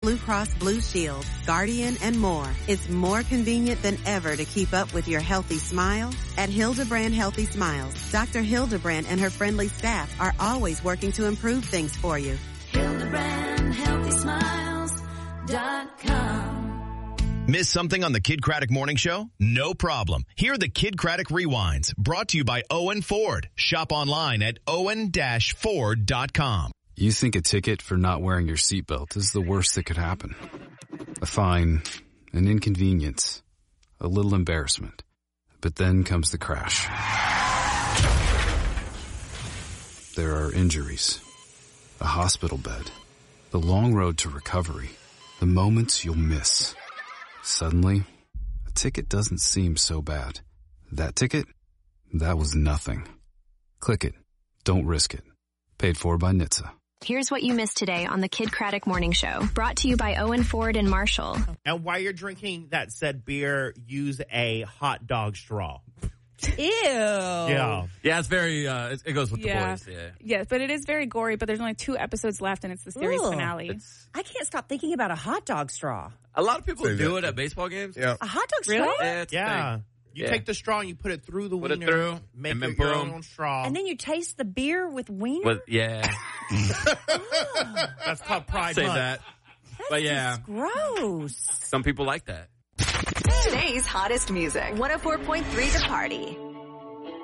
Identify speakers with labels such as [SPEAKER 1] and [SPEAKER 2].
[SPEAKER 1] Blue Cross Blue Shield, Guardian, and more. It's more convenient than ever to keep up with your healthy smile. At Hildebrand Healthy Smiles, Dr. Hildebrand and her friendly staff are always working to improve things for you.
[SPEAKER 2] HildebrandHealthySmiles.com.
[SPEAKER 3] Miss something on the Kid Craddock Morning Show? No problem. Hear the Kid Craddock Rewinds, brought to you by Owen Ford. Shop online at owen-ford.com.
[SPEAKER 4] You think a ticket for not wearing your seatbelt is the worst that could happen. A fine, an inconvenience, a little embarrassment. But then comes the crash. There are injuries, a hospital bed, the long road to recovery, the moments you'll miss. Suddenly, a ticket doesn't seem so bad. That ticket? That was nothing. Click it. Don't risk it. Paid for by NHTSA.
[SPEAKER 5] Here's what you missed today on the Kid Craddock Morning Show. Brought to you by Owen Ford and Marshall.
[SPEAKER 6] And while you're drinking that said beer, use a hot dog straw.
[SPEAKER 7] Ew.
[SPEAKER 6] Yeah.
[SPEAKER 8] Yeah, it's very, it goes with the boys. Yeah.
[SPEAKER 7] Yes, but it is very gory, but there's only 2 episodes left and it's the series
[SPEAKER 9] Ooh.
[SPEAKER 7] finale.
[SPEAKER 9] I can't stop thinking about a hot dog straw.
[SPEAKER 8] A lot of people do it at baseball games.
[SPEAKER 10] Yeah.
[SPEAKER 9] A hot dog straw?
[SPEAKER 7] Really?
[SPEAKER 8] Yeah. It's a
[SPEAKER 6] Yeah.
[SPEAKER 8] thing.
[SPEAKER 6] You
[SPEAKER 8] Yeah.
[SPEAKER 6] take the straw and you put it through the
[SPEAKER 8] Put it
[SPEAKER 6] wiener.
[SPEAKER 8] through,
[SPEAKER 6] Make
[SPEAKER 8] and then
[SPEAKER 6] your
[SPEAKER 8] boom.
[SPEAKER 6] own straw.
[SPEAKER 9] And then you taste the beer with wiener?
[SPEAKER 8] But yeah,
[SPEAKER 6] That's called Pride
[SPEAKER 8] say
[SPEAKER 6] Month.
[SPEAKER 8] that. But yeah,
[SPEAKER 9] Gross.
[SPEAKER 8] some people like that.
[SPEAKER 11] Today's hottest music. 104.3 The Party.